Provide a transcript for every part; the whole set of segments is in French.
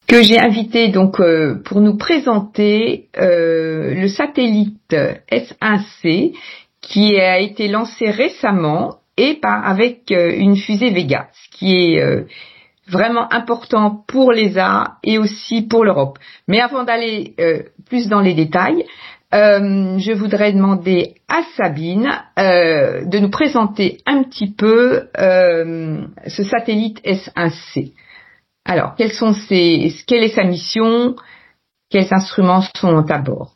que j'ai invité donc pour nous présenter le satellite S1C qui a été lancé récemment et avec une fusée Vega, ce qui est vraiment important pour l'ESA et aussi pour l'Europe. Mais avant d'aller plus dans les détails, je voudrais demander à Sabine de nous présenter un petit peu ce satellite S1C. Alors, quelle est sa mission? Quels instruments sont à bord?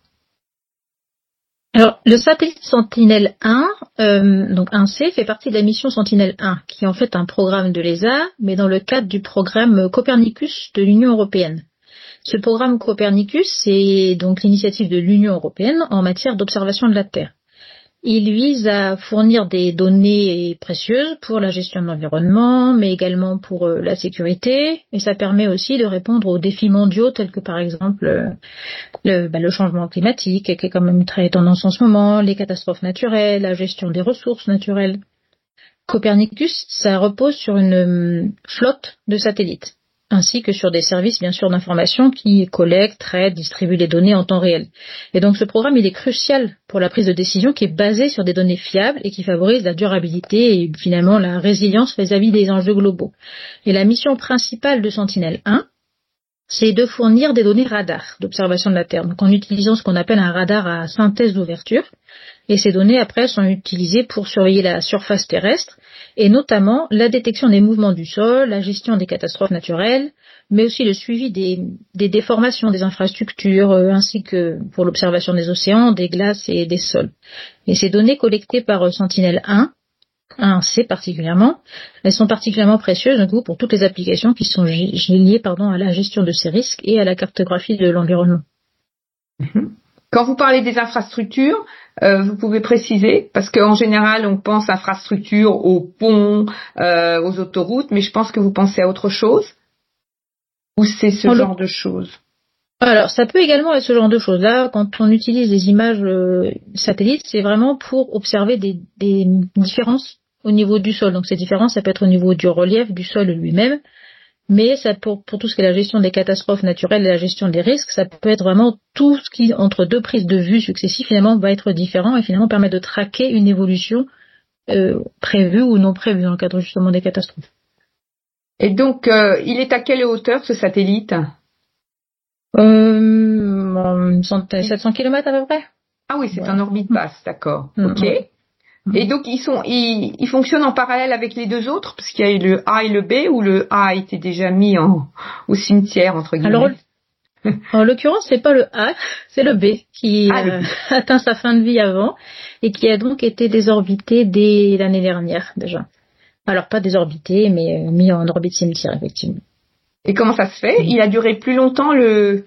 Alors, le satellite Sentinelle-1, donc 1C, fait partie de la mission Sentinelle-1, qui est en fait un programme de l'ESA, mais dans le cadre du programme Copernicus de l'Union européenne. Ce programme Copernicus, c'est donc l'initiative de l'Union européenne en matière d'observation de la Terre. Il vise à fournir des données précieuses pour la gestion de l'environnement, mais également pour la sécurité, et ça permet aussi de répondre aux défis mondiaux tels que par exemple le changement climatique, qui est quand même très tendance en ce moment, les catastrophes naturelles, la gestion des ressources naturelles. Copernicus, ça repose sur une flotte de satellites, ainsi que sur des services, bien sûr, d'information qui collectent, traitent, distribuent les données en temps réel. Et donc, ce programme, il est crucial pour la prise de décision qui est basée sur des données fiables et qui favorise la durabilité et finalement la résilience vis-à-vis des enjeux globaux. Et la mission principale de Sentinelle-1, c'est de fournir des données radar d'observation de la Terre, donc en utilisant ce qu'on appelle un radar à synthèse d'ouverture. Et ces données, après, sont utilisées pour surveiller la surface terrestre, et notamment la détection des mouvements du sol, la gestion des catastrophes naturelles, mais aussi le suivi des déformations des infrastructures, ainsi que pour l'observation des océans, des glaces et des sols. Et ces données collectées par Sentinelle-1, 1C particulièrement, elles sont particulièrement précieuses du coup, pour toutes les applications qui sont liées à la gestion de ces risques et à la cartographie de l'environnement. Quand vous parlez des infrastructures, vous pouvez préciser, parce qu'en général, on pense infrastructures aux ponts, aux autoroutes, mais je pense que vous pensez à autre chose? Ou c'est ce genre de choses? Alors, ça peut également être ce genre de choses. Là, quand on utilise des images satellites, c'est vraiment pour observer des différences au niveau du sol. Donc, ces différences, ça peut être au niveau du relief, du sol lui-même. Mais ça, pour tout ce qui est la gestion des catastrophes naturelles et la gestion des risques, ça peut être vraiment tout ce qui, entre deux prises de vue successives, finalement, va être différent et finalement permet de traquer une évolution prévue ou non prévue dans le cadre justement des catastrophes. Et donc, il est à quelle hauteur ce satellite? 700 km à peu près. Ah oui, c'est en orbite basse, d'accord. Ok. Et donc ils fonctionnent en parallèle avec les deux autres, parce qu'il y a eu le A et le B, ou le A a été déjà mis au cimetière entre guillemets. Alors, en l'occurrence, c'est pas le A, c'est le B qui atteint sa fin de vie avant et qui a donc été désorbité dès l'année dernière déjà. Alors pas désorbité, mais mis en orbite cimetière effectivement. Et comment ça se fait? Il a duré plus longtemps le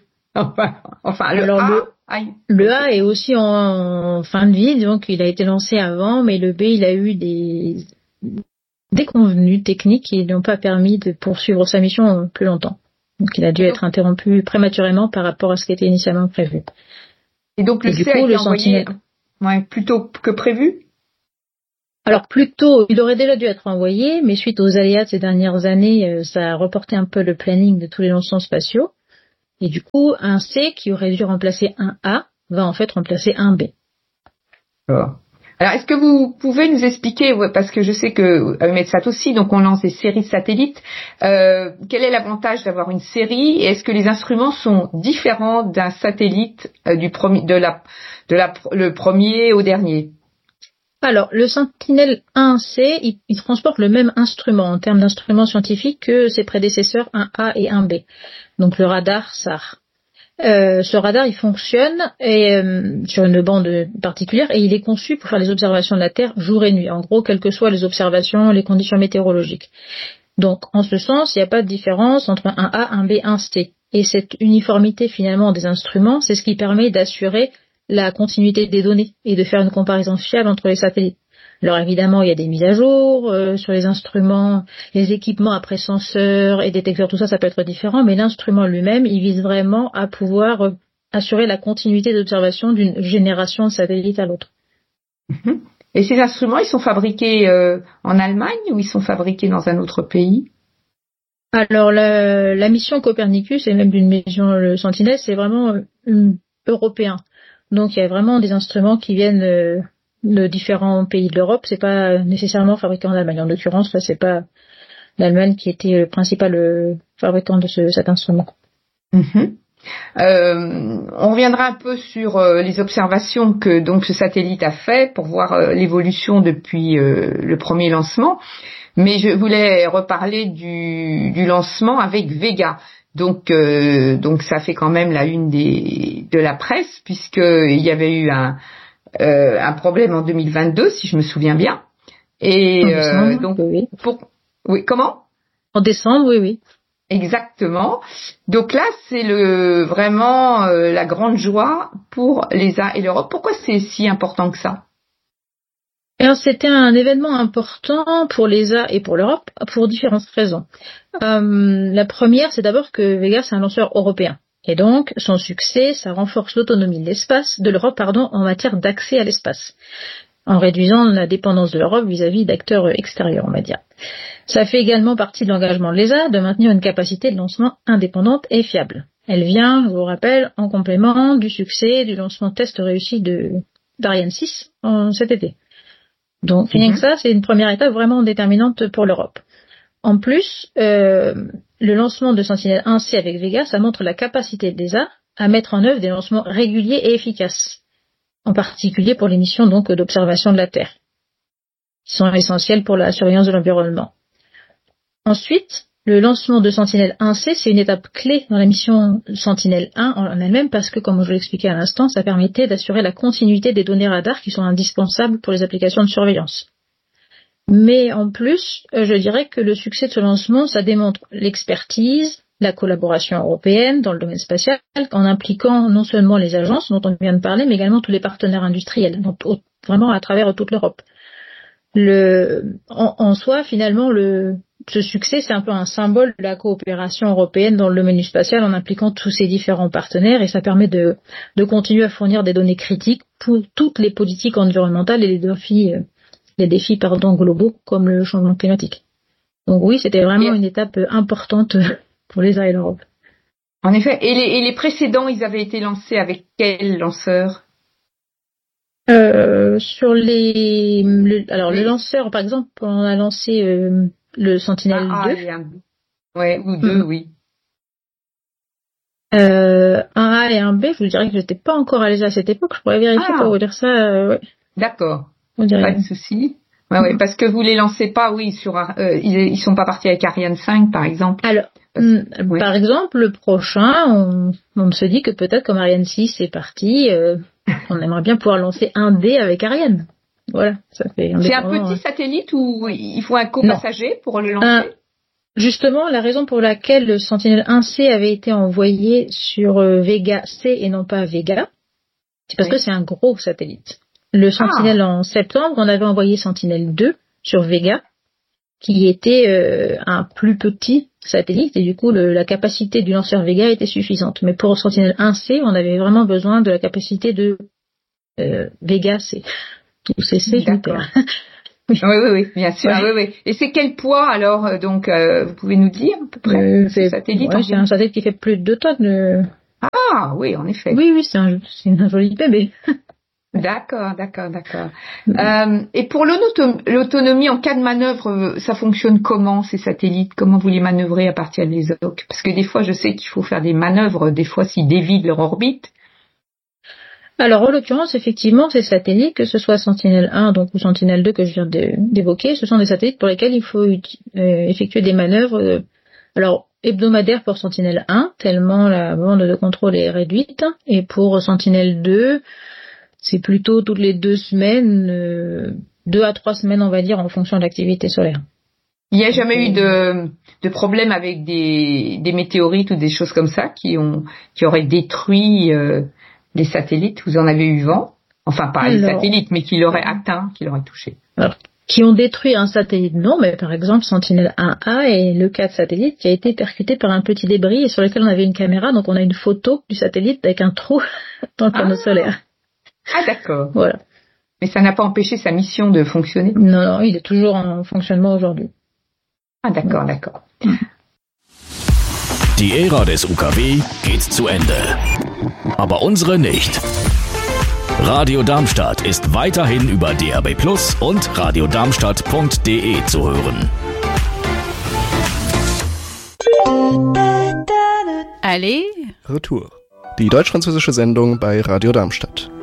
Le A est aussi en fin de vie, donc il a été lancé avant, mais le B, il a eu des déconvenues techniques qui n'ont pas permis de poursuivre sa mission plus longtemps. Donc il a dû être interrompu prématurément par rapport à ce qui était initialement prévu. Et donc le C a été envoyé plus tôt que prévu? Alors plus tôt, il aurait déjà dû être envoyé, mais suite aux aléas de ces dernières années, ça a reporté un peu le planning de tous les lancements spatiaux. Et du coup, un C qui aurait dû remplacer un A va en fait remplacer un B. Alors, est-ce que vous pouvez nous expliquer, parce que je sais que à EUMETSAT aussi, donc on lance des séries de satellites, quel est l'avantage d'avoir une série, et est-ce que les instruments sont différents d'un satellite le premier au dernier? Alors, le Sentinelle-1C, il transporte le même instrument en termes d'instruments scientifiques que ses prédécesseurs 1A et 1B. Donc le radar SAR. Ce radar, il fonctionne sur une bande particulière et il est conçu pour faire les observations de la Terre jour et nuit. En gros, quelles que soient les observations, les conditions météorologiques. Donc, en ce sens, il n'y a pas de différence entre un A, un B, un C. Et cette uniformité finalement des instruments, c'est ce qui permet d'assurer la continuité des données et de faire une comparaison fiable entre les satellites. Alors évidemment, il y a des mises à jour sur les instruments, les équipements après senseurs et détecteurs, tout ça, ça peut être différent, mais l'instrument lui-même, il vise vraiment à pouvoir assurer la continuité d'observation d'une génération de satellites à l'autre. Et ces instruments, ils sont fabriqués en Allemagne ou ils sont fabriqués dans un autre pays? Alors la mission Copernicus et même d'une mission le Sentinelle, c'est vraiment européen. Donc il y a vraiment des instruments qui viennent de différents pays de l'Europe. C'est pas nécessairement fabriqué en Allemagne. En l'occurrence, là, c'est pas l'Allemagne qui était le principal fabricant de cet instrument. Mm-hmm. On reviendra un peu sur les observations que donc ce satellite a fait pour voir l'évolution depuis le premier lancement. Mais je voulais reparler du lancement avec Vega. Donc ça fait quand même la une de la presse, puisque il y avait eu un problème en 2022, si je me souviens bien. Et décembre, donc oui. Oui, comment? En décembre, oui. Exactement. Donc là, c'est vraiment la grande joie pour l'ESA et l'Europe. Pourquoi c'est si important que ça? Alors, c'était un événement important pour l'ESA et pour l'Europe pour différentes raisons. La première, c'est d'abord que Vega, c'est un lanceur européen. Et donc, son succès, ça renforce l'autonomie de l'Europe, en matière d'accès à l'espace, en réduisant la dépendance de l'Europe vis-à-vis d'acteurs extérieurs, on va dire. Ça fait également partie de l'engagement de l'ESA de maintenir une capacité de lancement indépendante et fiable. Elle vient, je vous rappelle, en complément du succès du lancement test réussi d'Ariane 6 cet été. Donc, rien que ça, c'est une première étape vraiment déterminante pour l'Europe. En plus, le lancement de Sentinelle-1C avec Vega, ça montre la capacité de l'ESA à mettre en œuvre des lancements réguliers et efficaces, en particulier pour les missions donc d'observation de la Terre, qui sont essentielles pour la surveillance de l'environnement. Ensuite, le lancement de Sentinelle-1C, c'est une étape clé dans la mission Sentinelle-1 en elle-même parce que, comme je l'expliquais à l'instant, ça permettait d'assurer la continuité des données radars qui sont indispensables pour les applications de surveillance. Mais en plus, je dirais que le succès de ce lancement, ça démontre l'expertise, la collaboration européenne dans le domaine spatial, en impliquant non seulement les agences dont on vient de parler, mais également tous les partenaires industriels, donc vraiment à travers toute l'Europe. En soi, finalement, ce succès, c'est un peu un symbole de la coopération européenne dans le domaine du spatial en impliquant tous ces différents partenaires et ça permet de continuer à fournir des données critiques pour toutes les politiques environnementales et les défis globaux comme le changement climatique. Donc oui, c'était vraiment une étape importante pour l'ESA et l'Europe. En effet. Et les précédents, ils avaient été lancés avec quel lanceur? Sur le lanceur, par exemple, on a lancé le Sentinelle 2. Ouais, ou 2, oui. 1A et 1B, je vous dirais que j'étais pas encore à l'ESA à cette époque, je pourrais vérifier pour vous dire ça. Ouais. D'accord. Pas de souci. Ouais, parce que vous les lancez pas, oui, ils sont pas partis avec Ariane 5, par exemple. Alors, par exemple, le prochain, on se dit que peut-être comme Ariane 6 est parti, on aimerait bien pouvoir lancer un D avec Ariane. Voilà, ça fait. C'est un petit satellite ou il faut un copassager pour le lancer? Justement, la raison pour laquelle le Sentinelle-1C avait été envoyé sur Vega C et non pas Vega, c'est parce que c'est un gros satellite. Le Sentinelle en septembre, on avait envoyé Sentinelle 2 sur Vega, qui était un plus petit satellite, et du coup la capacité du lanceur Vega était suffisante. Mais pour Sentinelle 1C, on avait vraiment besoin de la capacité de Vega C. Ou CC, d'accord. Oui, bien sûr. Ouais. Oui. Et c'est quel poids alors donc vous pouvez nous dire à peu près ce satellite? C'est un satellite qui fait plus de 2 tonnes. Ah oui, en effet. Oui, c'est un joli bébé. D'accord. Et pour l'autonomie en cas de manœuvre, ça fonctionne comment ces satellites? Comment vous les manœuvrez à partir des OC? Parce que des fois, je sais qu'il faut faire des manœuvres, des fois s'ils dévient leur orbite. Alors, en l'occurrence, effectivement, ces satellites, que ce soit Sentinelle-1 donc, ou Sentinelle-2 que je viens d'évoquer, ce sont des satellites pour lesquels il faut effectuer des manœuvres hebdomadaires pour Sentinelle-1, tellement la bande de contrôle est réduite, et pour Sentinelle-2, c'est plutôt toutes les 2 semaines, 2 à 3 semaines, on va dire, en fonction de l'activité solaire. Il n'y a jamais eu de problème avec des météorites ou des choses comme ça qui auraient détruit des satellites? Vous en avez eu vent? Enfin, pas les satellites, mais qui l'auraient atteint, qui l'auraient touché. Alors, qui ont détruit un satellite, non, mais par exemple, Sentinelle-1A est le cas de satellite qui a été percuté par un petit débris et sur lequel on avait une caméra, donc on a une photo du satellite avec un trou dans le panneau solaire. Ah, d'accord. Voilà. Mais ça n'a pas empêché sa mission de fonctionner? Non, il est toujours en fonctionnement aujourd'hui. Ah, d'accord. Die Ära des UKW geht zu Ende. Aber unsere nicht. Radio Darmstadt ist weiterhin über DAB+ und radiodarmstadt.de zu hören. Allez, Retour. Die deutsch-französische Sendung bei Radio Darmstadt.